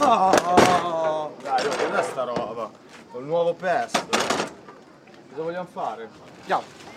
No! Dai, cos'è sta roba? Col nuovo PES. Cosa vogliamo fare? Andiamo.